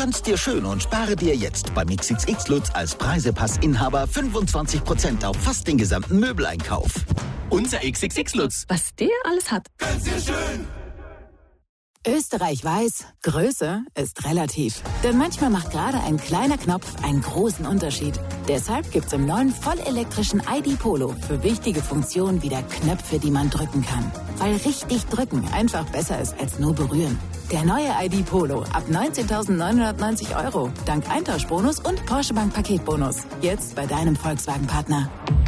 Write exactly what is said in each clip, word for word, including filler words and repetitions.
Gönn's dir schön und spare dir jetzt beim X X X Lutz als Preisepassinhaber fünfundzwanzig Prozent auf fast den gesamten Möbeleinkauf. Unser X X X Lutz. Was der alles hat. Gönn's dir schön. Österreich weiß, Größe ist relativ. Denn manchmal macht gerade ein kleiner Knopf einen großen Unterschied. Deshalb gibt's im neuen vollelektrischen I D Polo für wichtige Funktionen wieder Knöpfe, die man drücken kann. Weil richtig drücken einfach besser ist als nur berühren. Der neue I D Polo ab neunzehntausendneunhundertneunzig Euro. Dank Eintauschbonus und Porsche Bank Paketbonus. Jetzt bei deinem Volkswagen-Partner.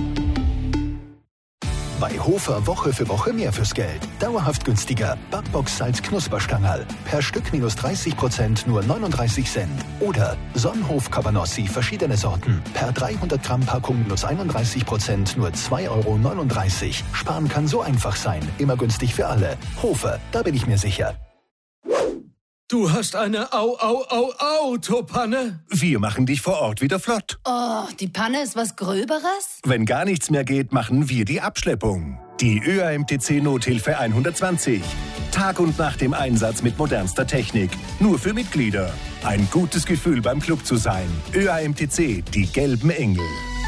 Bei Hofer Woche für Woche mehr fürs Geld. Dauerhaft günstiger. Backbox Salz Knusperstangerl. Per Stück minus dreißig Prozent nur neununddreißig Cent. Oder Sonnenhof Cabanossi verschiedene Sorten. Per dreihundert Gramm Packung minus einunddreißig Prozent nur zwei Euro neununddreißig. Sparen kann so einfach sein. Immer günstig für alle. Hofer, da bin ich mir sicher. Du hast eine Au-Au-Au-Autopanne? Wir machen dich vor Ort wieder flott. Oh, die Panne ist was Gröberes? Wenn gar nichts mehr geht, machen wir die Abschleppung. Die Ö A M T C Nothilfe hundertzwanzig. Tag und Nacht im Einsatz mit modernster Technik. Nur für Mitglieder. Ein gutes Gefühl beim Club zu sein. Ö A M T C, die gelben Engel.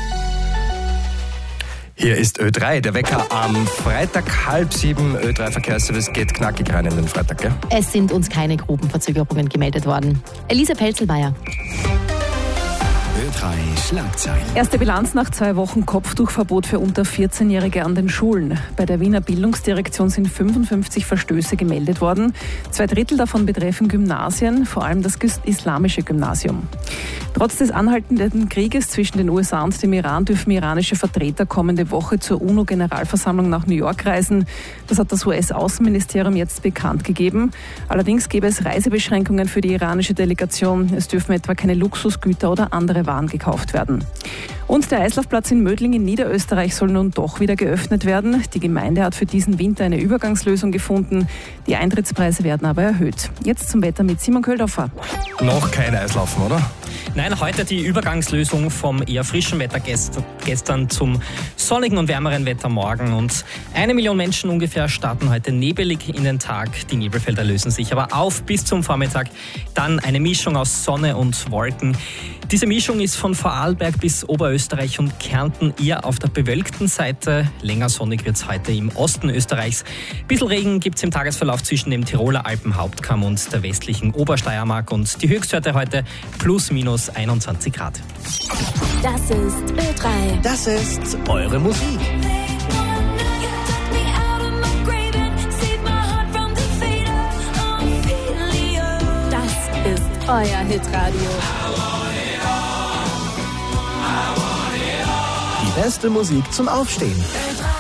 Hier ist Ö drei, der Wecker am Freitag halb sieben. Ö drei Verkehrsservice geht knackig rein in den Freitag, gell? Es sind uns keine Gruppenverzögerungen gemeldet worden. Elisa Pelzelmeier. Ö drei Schlagzeilen. Erste Bilanz nach zwei Wochen Kopftuchverbot für unter vierzehnjährige an den Schulen. Bei der Wiener Bildungsdirektion sind fünfundfünfzig Verstöße gemeldet worden. Zwei Drittel davon betreffen Gymnasien, vor allem das islamische Gymnasium. Trotz des anhaltenden Krieges zwischen den U S A und dem Iran dürfen iranische Vertreter kommende Woche zur UNO-Generalversammlung nach New York reisen. Das hat das U S-Außenministerium jetzt bekannt gegeben. Allerdings gäbe es Reisebeschränkungen für die iranische Delegation. Es dürfen etwa keine Luxusgüter oder andere Waren gekauft werden. Und der Eislaufplatz in Mödling in Niederösterreich soll nun doch wieder geöffnet werden. Die Gemeinde hat für diesen Winter eine Übergangslösung gefunden. Die Eintrittspreise werden aber erhöht. Jetzt zum Wetter mit Simon Köhldorfer. Noch kein Eislaufen, oder? Nein, heute die Übergangslösung vom eher frischen Wetter gest- gestern zum sonnigen und wärmeren Wetter morgen. Und eine Million Menschen ungefähr starten heute nebelig in den Tag. Die Nebelfelder lösen sich aber auf bis zum Vormittag. Dann eine Mischung aus Sonne und Wolken. Diese Mischung ist von Vorarlberg bis Oberösterreich und Kärnten eher auf der bewölkten Seite. Länger sonnig wird es heute im Osten Österreichs. Ein bisschen Regen gibt es im Tagesverlauf zwischen dem Tiroler Alpenhauptkamm und der westlichen Obersteiermark. Und die Höchstwerte heute plus minus einundzwanzig Grad. Das ist Ö drei. Das ist eure Musik. Das ist euer Hitradio. Die beste Musik zum Aufstehen. Ö drei.